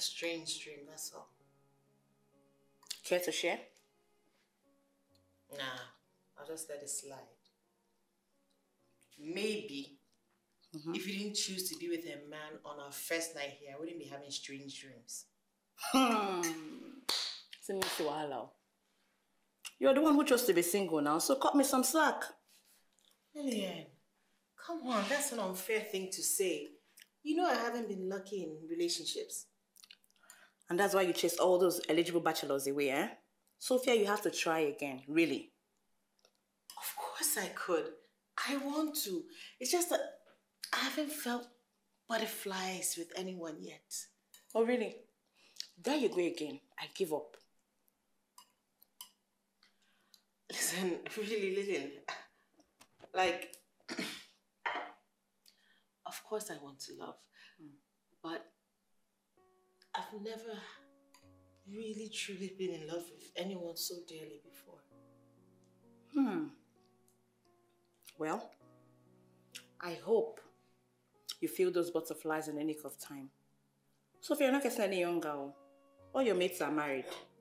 strange dream, that's all. Care to share? Nah, I'll just let it slide. Maybe if you didn't choose to be with a man on our first night here, I wouldn't be having strange dreams. You're the one who chose to be single now, so cut me some slack. Lillian, come on, that's an unfair thing to say. You know I haven't been lucky in relationships. And that's why you chased all those eligible bachelors away, eh? Sophia, you have to try again, really. Of course I could. I want to. It's just that I haven't felt butterflies with anyone yet. Oh, really? There you go again. I give up. Listen, really, Lillian. Like, of course I want to love. But I've never really, truly been in love with anyone so dearly before. Well, I hope you feel those butterflies in the nick of time. Sophia, you're not getting any younger. All your mates are married.